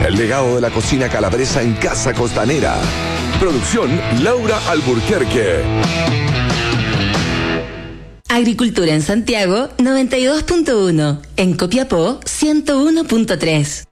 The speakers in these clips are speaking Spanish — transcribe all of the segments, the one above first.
el legado de la cocina calabresa en Casa Costanera. Producción Laura Alburquerque. Agricultura en Santiago 92.1, en Copiapó 101.3.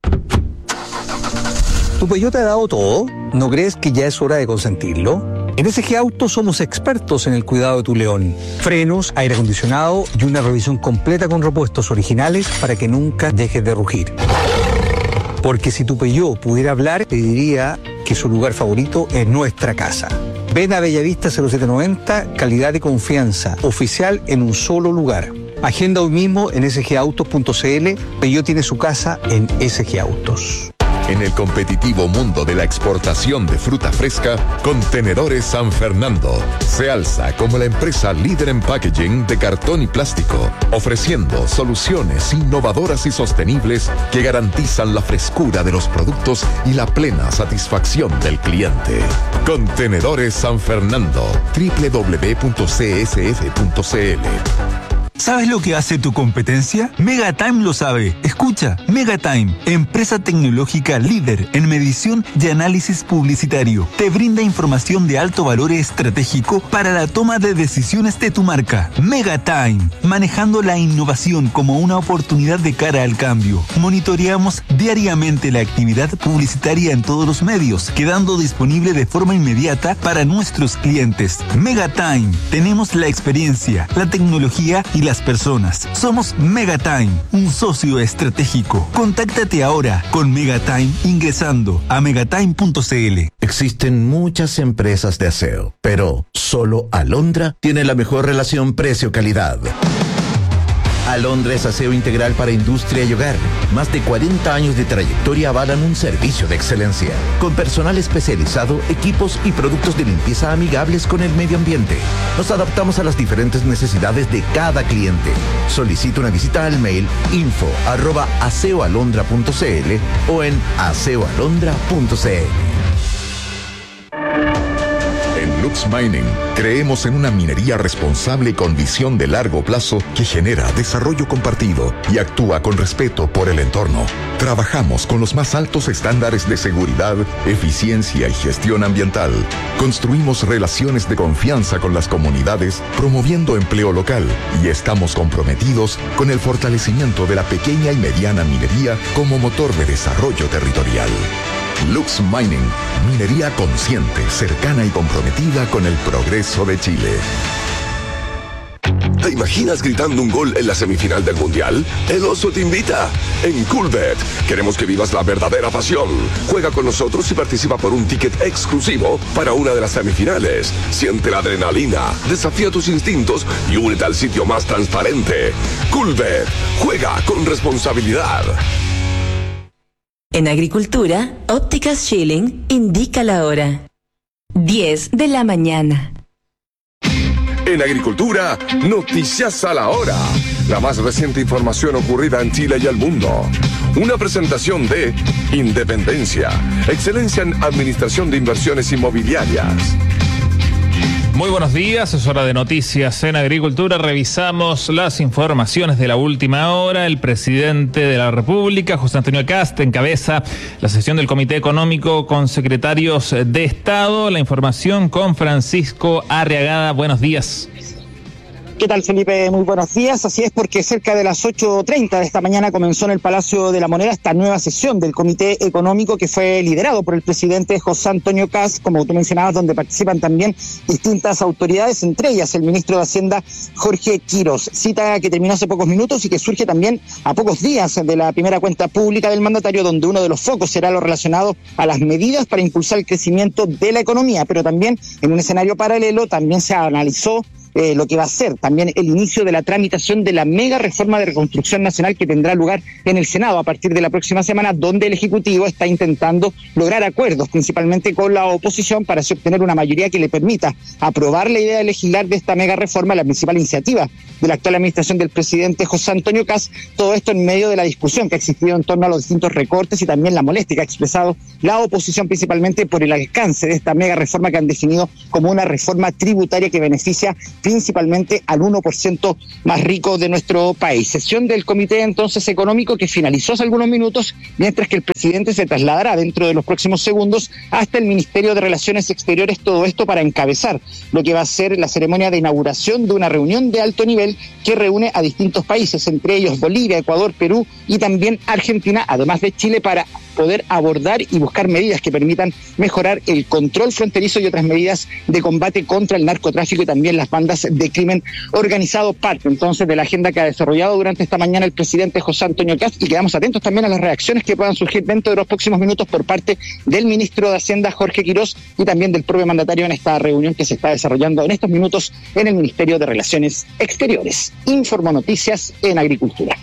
¿Tu Peugeot te ha dado todo? ¿No crees que ya es hora de consentirlo? En SG Autos somos expertos en el cuidado de tu León. Frenos, aire acondicionado y una revisión completa con repuestos originales para que nunca dejes de rugir. Porque si tu Peugeot pudiera hablar, te diría que su lugar favorito es nuestra casa. Ven a Bellavista 0790, calidad y confianza, oficial en un solo lugar. Agenda hoy mismo en sgautos.cl. Peugeot tiene su casa en SG Autos. En el competitivo mundo de la exportación de fruta fresca, Contenedores San Fernando se alza como la empresa líder en packaging de cartón y plástico, ofreciendo soluciones innovadoras y sostenibles que garantizan la frescura de los productos y la plena satisfacción del cliente. Contenedores San Fernando, www.csf.cl. ¿Sabes lo que hace tu competencia? Megatime lo sabe. Escucha, Megatime, empresa tecnológica líder en medición y análisis publicitario. Te brinda información de alto valor estratégico para la toma de decisiones de tu marca. Megatime, manejando la innovación como una oportunidad de cara al cambio. Monitoreamos diariamente la actividad publicitaria en todos los medios, quedando disponible de forma inmediata para nuestros clientes. Megatime, tenemos la experiencia, la tecnología y las personas. Somos Megatime, un socio estratégico. Contáctate ahora con Megatime ingresando a megatime.cl. Existen muchas empresas de aseo, pero solo Alondra tiene la mejor relación precio-calidad. Alondra es aseo integral para industria y hogar. Más de 40 años de trayectoria avalan un servicio de excelencia, con personal especializado, equipos y productos de limpieza amigables con el medio ambiente. Nos adaptamos a las diferentes necesidades de cada cliente. Solicita una visita al mail info@aseoalondra.cl o en aseoalondra.cl. En Lux Mining creemos en una minería responsable con visión de largo plazo que genera desarrollo compartido y actúa con respeto por el entorno. Trabajamos con los más altos estándares de seguridad, eficiencia y gestión ambiental. Construimos relaciones de confianza con las comunidades, promoviendo empleo local, y estamos comprometidos con el fortalecimiento de la pequeña y mediana minería como motor de desarrollo territorial. Lux Mining, minería consciente, cercana y comprometida con el progreso de Chile. ¿Te imaginas gritando un gol en la semifinal del Mundial? El Oso te invita. En Coolbet queremos que vivas la verdadera pasión. Juega con nosotros y participa por un ticket exclusivo para una de las semifinales. Siente la adrenalina, desafía tus instintos y únete al sitio más transparente. Coolbet, juega con responsabilidad. En Agricultura, Ópticas Schilling indica la hora. 10 de la mañana. En Agricultura, noticias a la hora. La más reciente información ocurrida en Chile y el mundo. Una presentación de Independencia, excelencia en administración de inversiones inmobiliarias. Muy buenos días, es hora de noticias en Agricultura. Revisamos las informaciones de la última hora. El presidente de la República, José Antonio Kast, encabeza la sesión del Comité Económico con secretarios de Estado. La información con Francisco Arriagada. Buenos días. ¿Qué tal, Felipe? Muy buenos días. Así es, porque cerca de las 8:30 de esta mañana comenzó en el Palacio de la Moneda esta nueva sesión del Comité Económico, que fue liderado por el presidente José Antonio Kast, como tú mencionabas, donde participan también distintas autoridades, entre ellas el ministro de Hacienda, Jorge Quiros. Cita que terminó hace pocos minutos y que surge también a pocos días de la primera cuenta pública del mandatario, donde uno de los focos será lo relacionado a las medidas para impulsar el crecimiento de la economía, pero también en un escenario paralelo también se analizó lo que va a ser también el inicio de la tramitación de la mega reforma de reconstrucción nacional que tendrá lugar en el Senado a partir de la próxima semana, donde el Ejecutivo está intentando lograr acuerdos, principalmente con la oposición, para así obtener una mayoría que le permita aprobar la idea de legislar de esta mega reforma, la principal iniciativa de la actual administración del presidente José Antonio Kast. Todo esto en medio de la discusión que ha existido en torno a los distintos recortes y también la molestia que ha expresado la oposición, principalmente por el alcance de esta mega reforma que han definido como una reforma tributaria que beneficia principalmente al 1% más rico de nuestro país. Sesión del Comité entonces Económico que finalizó hace algunos minutos, mientras que el presidente se trasladará dentro de los próximos segundos hasta el Ministerio de Relaciones Exteriores, todo esto para encabezar lo que va a ser la ceremonia de inauguración de una reunión de alto nivel que reúne a distintos países, entre ellos Bolivia, Ecuador, Perú y también Argentina, además de Chile, para poder abordar y buscar medidas que permitan mejorar el control fronterizo y otras medidas de combate contra el narcotráfico y también las bandas de crimen organizado, parte entonces de la agenda que ha desarrollado durante esta mañana el presidente José Antonio Kast, y quedamos atentos también a las reacciones que puedan surgir dentro de los próximos minutos por parte del ministro de Hacienda, Jorge Quirós, y también del propio mandatario en esta reunión que se está desarrollando en estos minutos en el Ministerio de Relaciones Exteriores. Informó Noticias en Agricultura.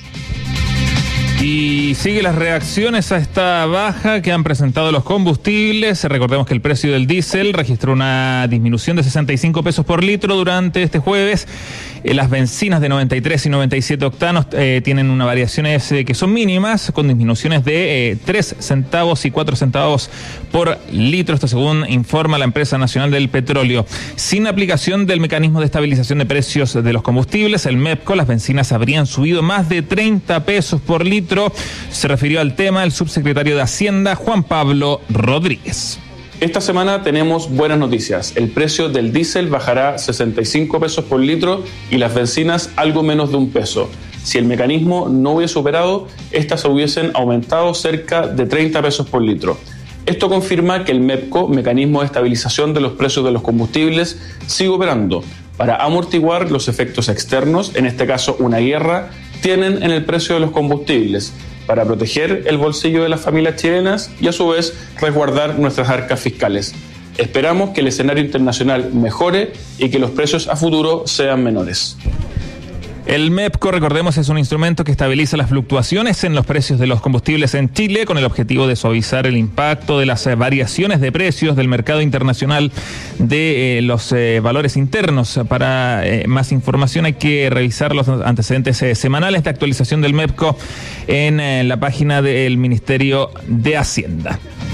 Y sigue las reacciones a esta baja que han presentado los combustibles. Recordemos que el precio del diésel registró una disminución de 65 pesos por litro durante este jueves. Las bencinas de 93 y 97 octanos tienen unas variaciones que son mínimas, con disminuciones de 3 centavos y 4 centavos por litro, esto según informa la Empresa Nacional del Petróleo. Sin aplicación del mecanismo de estabilización de precios de los combustibles, el MEPCO, las bencinas habrían subido más de 30 pesos por litro. Se refirió al tema el subsecretario de Hacienda, Juan Pablo Rodríguez. Esta semana tenemos buenas noticias. El precio del diésel bajará 65 pesos por litro y las bencinas algo menos de $1. Si el mecanismo no hubiese operado, estas hubiesen aumentado cerca de 30 pesos por litro. Esto confirma que el MEPCO, mecanismo de estabilización de los precios de los combustibles, sigue operando para amortiguar los efectos externos, en este caso una guerra, tienen en el precio de los combustibles, para proteger el bolsillo de las familias chilenas y a su vez resguardar nuestras arcas fiscales. Esperamos que el escenario internacional mejore y que los precios a futuro sean menores. El MEPCO, recordemos, es un instrumento que estabiliza las fluctuaciones en los precios de los combustibles en Chile con el objetivo de suavizar el impacto de las variaciones de precios del mercado internacional de los valores internos. Para más información hay que revisar los antecedentes semanales de actualización del MEPCO en la página del Ministerio de Hacienda.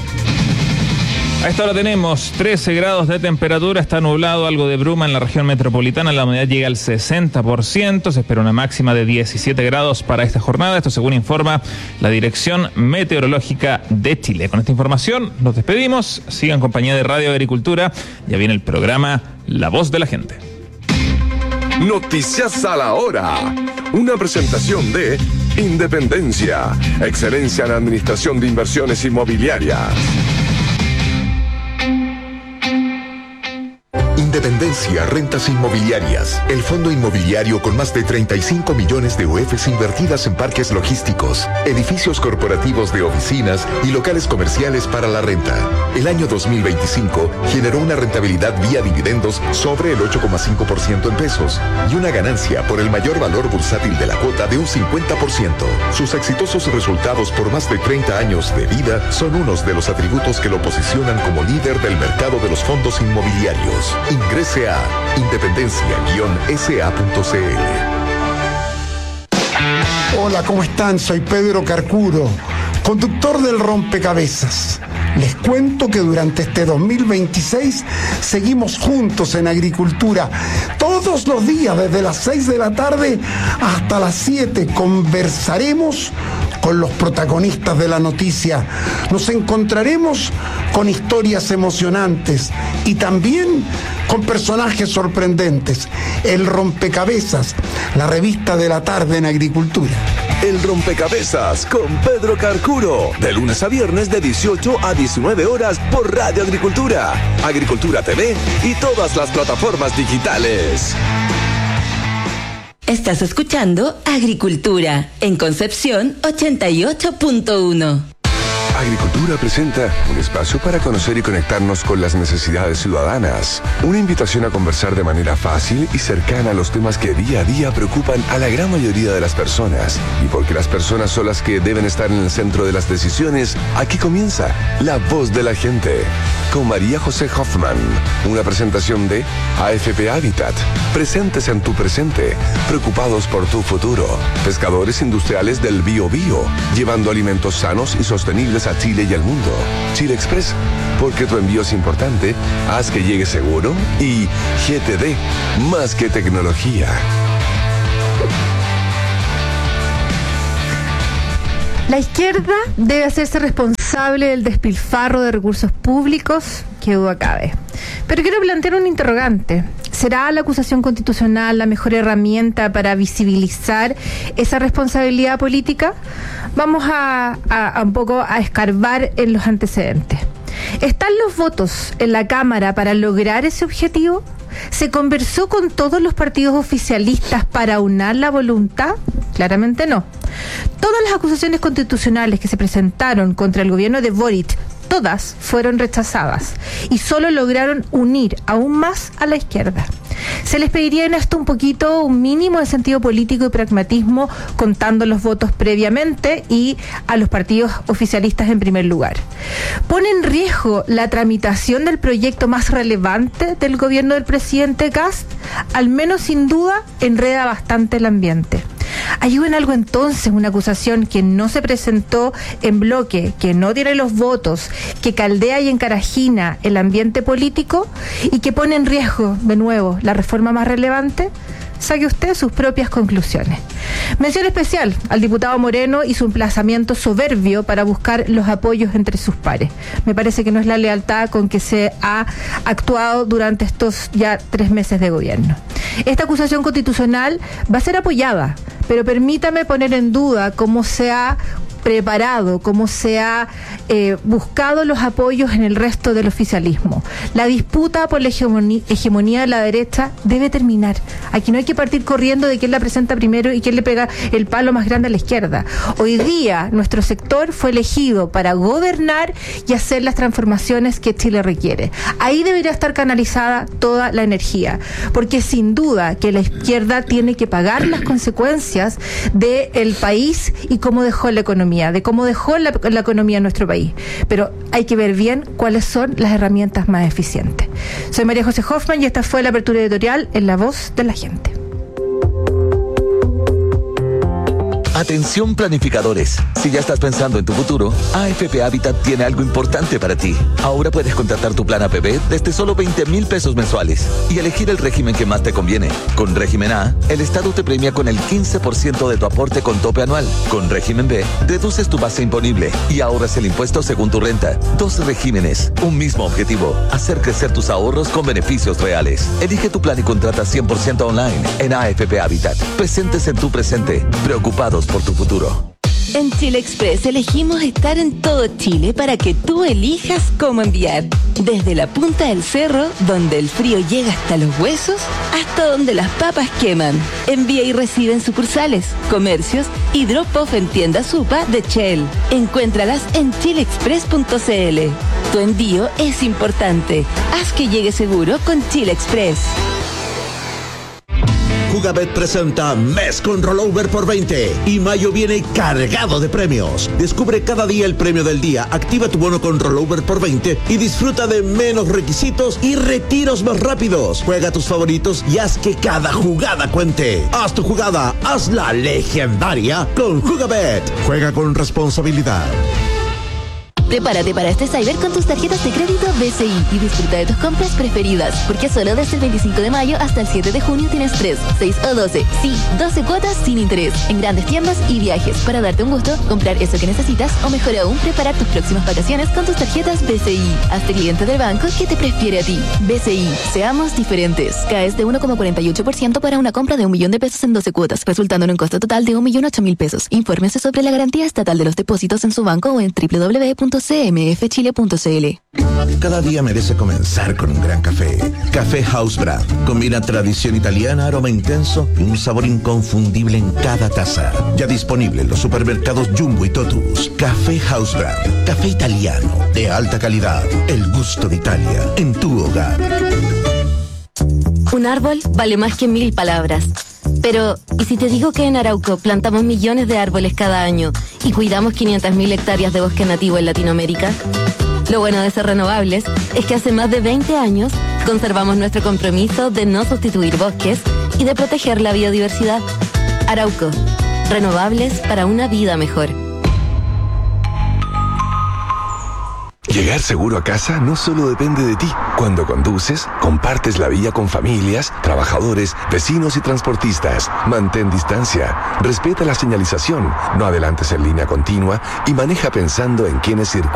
A esta hora tenemos 13 grados de temperatura, está nublado, algo de bruma en la región metropolitana, la humedad llega al 60%, se espera una máxima de 17 grados para esta jornada, esto según informa la Dirección Meteorológica de Chile. Con esta información nos despedimos, sigan en compañía de Radio Agricultura, ya viene el programa La Voz de la Gente. Noticias a la hora, una presentación de Independencia, excelencia en administración de inversiones inmobiliarias. Independencia Rentas Inmobiliarias, el fondo inmobiliario con más de 35 millones de UFs invertidas en parques logísticos, edificios corporativos de oficinas y locales comerciales para la renta. El año 2025 generó una rentabilidad vía dividendos sobre el 8,5% en pesos y una ganancia por el mayor valor bursátil de la cuota de un 50%. Sus exitosos resultados por más de 30 años de vida son unos de los atributos que lo posicionan como líder del mercado de los fondos inmobiliarios. Ingrese a independencia-sa.cl. Hola, ¿cómo están? Soy Pedro Carcuro, conductor del Rompecabezas. Les cuento que durante este 2026 seguimos juntos en Agricultura. Todos los días, desde las 6 de la tarde hasta las 7, conversaremos con los protagonistas de la noticia. Nos encontraremos con historias emocionantes y también con personajes sorprendentes. El Rompecabezas, la revista de la tarde en Agricultura. El Rompecabezas con Pedro Carcuro, de lunes a viernes de 18 a 19 horas por Radio Agricultura, Agricultura TV y todas las plataformas digitales. Estás escuchando Agricultura en Concepción 88.1. Agricultura presenta un espacio para conocer y conectarnos con las necesidades ciudadanas. Una invitación a conversar de manera fácil y cercana a los temas que día a día preocupan a la gran mayoría de las personas. Y porque las personas son las que deben estar en el centro de las decisiones, aquí comienza La Voz de la Gente, con María José Hoffman. Una presentación de AFP Habitat. Presentes en tu presente, preocupados por tu futuro. Pescadores industriales del Bio Bio, llevando alimentos sanos y sostenibles útiles a Chile y al mundo. Chile Express, porque tu envío es importante, haz que llegue seguro. Y GTD, más que tecnología. La izquierda debe hacerse responsable del despilfarro de recursos públicos, que duda cabe. Pero quiero plantear un interrogante. ¿Será la acusación constitucional la mejor herramienta para visibilizar esa responsabilidad política? Vamos a un poco a escarbar en los antecedentes. ¿Están los votos en la Cámara para lograr ese objetivo? ¿Se conversó con todos los partidos oficialistas para aunar la voluntad? Claramente no. Todas las acusaciones constitucionales que se presentaron contra el gobierno de Boric, todas fueron rechazadas y solo lograron unir aún más a la izquierda. Se les pediría en esto un mínimo de sentido político y pragmatismo, contando los votos previamente y a los partidos oficialistas en primer lugar. ¿Pone en riesgo la tramitación del proyecto más relevante del gobierno del presidente Kast? Al menos sin duda enreda bastante el ambiente. ¿Ayuda en algo entonces una acusación que no se presentó en bloque, que no tiene los votos, que caldea y encarajina el ambiente político y que pone en riesgo, de nuevo, la reforma más relevante? Saque usted sus propias conclusiones. Mención especial al diputado Moreno y su emplazamiento soberbio para buscar los apoyos entre sus pares. Me parece que no es la lealtad con que se ha actuado durante estos ya 3 meses de gobierno. Esta acusación constitucional va a ser apoyada, pero permítame poner en duda cómo se ha preparado, cómo se ha buscado los apoyos en el resto del oficialismo. La disputa por la hegemonía de la derecha debe terminar. Aquí no hay que partir corriendo de quién la presenta primero y quién le pega el palo más grande a la izquierda. Hoy día nuestro sector fue elegido para gobernar y hacer las transformaciones que Chile requiere. Ahí debería estar canalizada toda la energía, porque sin duda que la izquierda tiene que pagar las consecuencias del país y cómo dejó la economía, de cómo dejó la economía en nuestro país. Pero hay que ver bien cuáles son las herramientas más eficientes. Soy María José Hoffman y esta fue la apertura editorial en La Voz de la Gente. Atención planificadores, si ya estás pensando en tu futuro, AFP Habitat tiene algo importante para ti. Ahora puedes contratar tu plan APB desde solo 20,000 pesos mensuales y elegir el régimen que más te conviene. Con régimen A, el Estado te premia con el 15% de tu aporte con tope anual. Con régimen B, deduces tu base imponible y ahorras el impuesto según tu renta. 2 regímenes, un mismo objetivo, hacer crecer tus ahorros con beneficios reales. Elige tu plan y contrata 100% online en AFP Habitat. Presentes en tu presente, preocupados por tu futuro. En Chile Express elegimos estar en todo Chile para que tú elijas cómo enviar. Desde la punta del cerro, donde el frío llega hasta los huesos, hasta donde las papas queman. Envía y recibe en sucursales, comercios y drop-off en tiendas UPA de Shell. Encuéntralas en chileexpress.cl. Tu envío es importante. Haz que llegue seguro con Chile Express. Jugabet presenta Mes con Rollover por 20 y mayo viene cargado de premios. Descubre cada día el premio del día, activa tu bono con Rollover por 20 y disfruta de menos requisitos y retiros más rápidos. Juega tus favoritos y haz que cada jugada cuente. Haz tu jugada, hazla legendaria con Jugabet. Juega con responsabilidad. Prepárate para este Cyber con tus tarjetas de crédito BCI y disfruta de tus compras preferidas, porque solo desde el 25 de mayo hasta el 7 de junio tienes 3, 6 o 12, sí, 12 cuotas sin interés, en grandes tiendas y viajes, para darte un gusto, comprar eso que necesitas o mejor aún, preparar tus próximas vacaciones con tus tarjetas BCI. Hazte cliente del banco que te prefiere a ti. BCI, seamos diferentes. Caes de 1,48% para una compra de 1 millón de pesos en 12 cuotas, resultando en un costo total de 1.008.000 pesos. Infórmese sobre la garantía estatal de los depósitos en su banco o en www.cmfchile.cl. Cada día merece comenzar con un gran café. Café House Brand. Combina tradición italiana, aroma intenso y un sabor inconfundible en cada taza. Ya disponible en los supermercados Jumbo y Totus. Café House Brand. Café italiano de alta calidad. El gusto de Italia en tu hogar. Un árbol vale más que 1000 palabras. Pero, ¿y si te digo que en Arauco plantamos millones de árboles cada año y cuidamos 500.000 hectáreas de bosque nativo en Latinoamérica? Lo bueno de ser renovables es que hace más de 20 años conservamos nuestro compromiso de no sustituir bosques y de proteger la biodiversidad. Arauco, renovables para una vida mejor. Llegar seguro a casa no solo depende de ti. Cuando conduces, compartes la vía con familias, trabajadores, vecinos y transportistas. Mantén distancia, respeta la señalización, no adelantes en línea continua y maneja pensando en quienes circulan